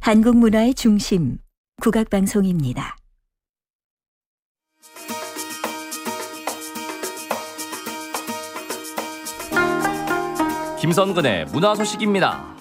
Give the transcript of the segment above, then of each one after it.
한국 문화의 중심, 국악방송입니다. 김선근의 문화 소식입니다.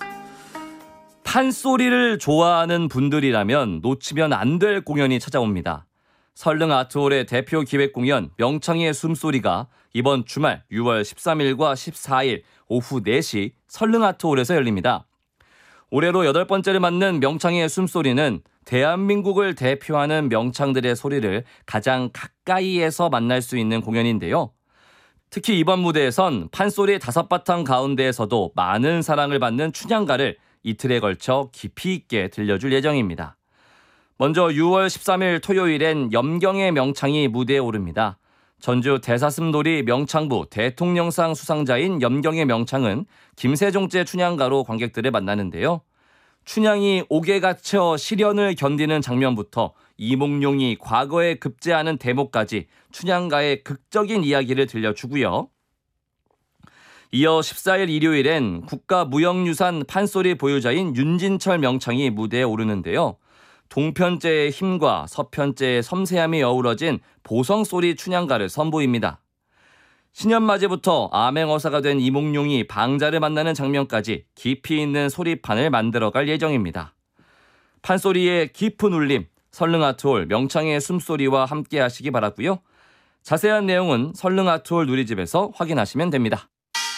판소리를 좋아하는 분들이라면 놓치면 안 될 공연이 찾아옵니다. 설릉 아트홀의 대표 기획 공연 명창의 숨소리가 이번 주말 6월 13일과 14일 오후 4시 설릉 아트홀에서 열립니다. 올해로 8번째를 맞는 명창의 숨소리는 대한민국을 대표하는 명창들의 소리를 가장 가까이에서 만날 수 있는 공연인데요. 특히 이번 무대에선 판소리 5바탕 가운데에서도 많은 사랑을 받는 춘향가를 이틀에 걸쳐 깊이 있게 들려줄 예정입니다. 먼저 6월 13일 토요일엔 염경의 명창이 무대에 오릅니다. 전주 대사슴놀이 명창부 대통령상 수상자인 염경의 명창은 김세종제 춘향가로 관객들을 만나는데요. 춘향이 옥에 갇혀 시련을 견디는 장면부터 이몽룡이 과거에 급제하는 대목까지 춘향가의 극적인 이야기를 들려주고요. 이어 14일 일요일엔 국가무형유산 판소리 보유자인 윤진철 명창이 무대에 오르는데요. 동편제의 힘과 서편제의 섬세함이 어우러진 보성소리 춘향가를 선보입니다. 신년맞이부터 암행어사가 된 이몽룡이 방자를 만나는 장면까지 깊이 있는 소리판을 만들어갈 예정입니다. 판소리의 깊은 울림, 설릉아트홀 명창의 숨소리와 함께 하시기 바라고요. 자세한 내용은 설릉아트홀 누리집에서 확인하시면 됩니다.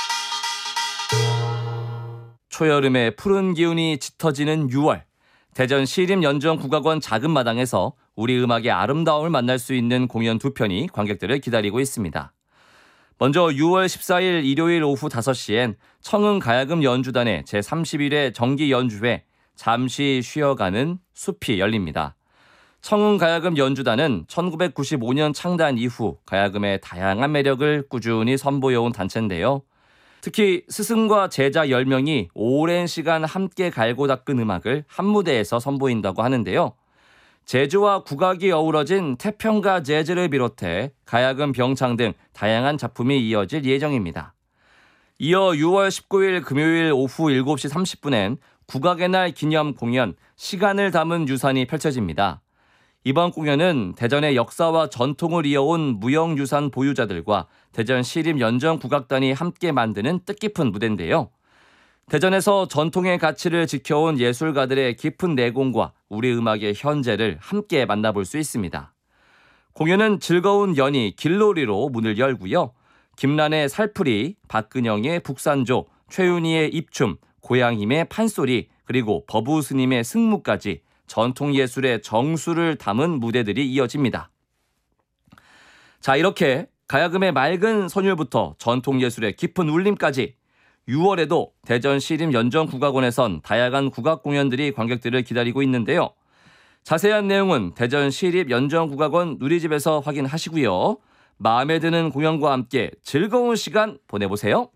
초여름의 푸른 기운이 짙어지는 6월, 대전 시립연정국악원 작은 마당에서 우리 음악의 아름다움을 만날 수 있는 공연 2편이 관객들을 기다리고 있습니다. 먼저 6월 14일 일요일 오후 5시엔 청흥가야금 연주단의 제31회 정기 연주회 잠시 쉬어가는 숲이 열립니다. 청흥가야금 연주단은 1995년 창단 이후 가야금의 다양한 매력을 꾸준히 선보여온 단체인데요. 특히 스승과 제자 10명이 오랜 시간 함께 갈고 닦은 음악을 한 무대에서 선보인다고 하는데요. 재즈와 국악이 어우러진 태평가 재즈를 비롯해 가야금, 병창 등 다양한 작품이 이어질 예정입니다. 이어 6월 19일 금요일 오후 7시 30분엔 국악의 날 기념 공연 시간을 담은 유산이 펼쳐집니다. 이번 공연은 대전의 역사와 전통을 이어온 무형유산 보유자들과 대전 시립연정국악단이 함께 만드는 뜻깊은 무대인데요. 대전에서 전통의 가치를 지켜온 예술가들의 깊은 내공과 우리 음악의 현재를 함께 만나볼 수 있습니다. 공연은 즐거운 연희 길놀이로 문을 열고요. 김란의 살풀이, 박근영의 북산조, 최윤희의 입춤, 고양힘의 판소리, 그리고 버부스님의 승무까지 전통예술의 정수를 담은 무대들이 이어집니다. 자, 이렇게 가야금의 맑은 선율부터 전통예술의 깊은 울림까지 6월에도 대전 시립연정국악원에선 다양한 국악 공연들이 관객들을 기다리고 있는데요. 자세한 내용은 대전 시립연정국악원 누리집에서 확인하시고요. 마음에 드는 공연과 함께 즐거운 시간 보내보세요.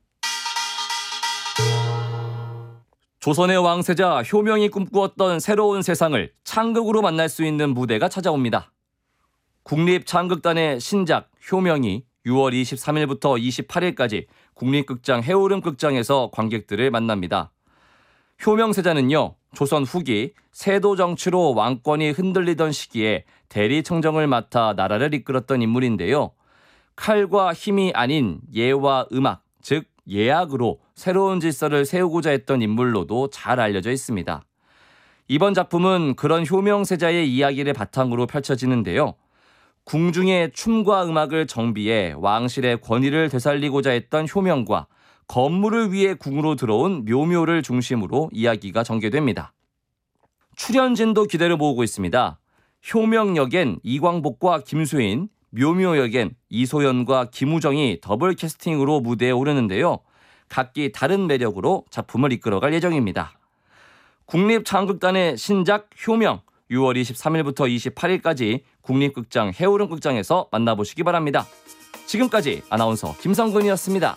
조선의 왕세자 효명이 꿈꾸었던 새로운 세상을 창극으로 만날 수 있는 무대가 찾아옵니다. 국립창극단의 신작 효명이 6월 23일부터 28일까지 국립극장 해오름극장에서 관객들을 만납니다. 효명세자는요, 조선 후기 세도 정치로 왕권이 흔들리던 시기에 대리청정을 맡아 나라를 이끌었던 인물인데요. 칼과 힘이 아닌 예와 음악, 즉 예악으로 새로운 질서를 세우고자 했던 인물로도 잘 알려져 있습니다. 이번 작품은 그런 효명세자의 이야기를 바탕으로 펼쳐지는데요. 궁중의 춤과 음악을 정비해 왕실의 권위를 되살리고자 했던 효명과 건물을 위해 궁으로 들어온 묘묘를 중심으로 이야기가 전개됩니다. 출연진도 기대를 모으고 있습니다. 효명 역엔 이광복과 김수인, 묘묘 역엔 이소연과 김우정이 더블 캐스팅으로 무대에 오르는데요. 각기 다른 매력으로 작품을 이끌어갈 예정입니다. 국립창극단의 신작 효명 6월 23일부터 28일까지 국립극장 해오름극장에서 만나보시기 바랍니다. 지금까지 아나운서 김성근이었습니다.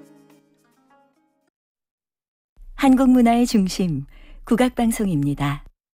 한국 문화의 중심, 국악방송입니다.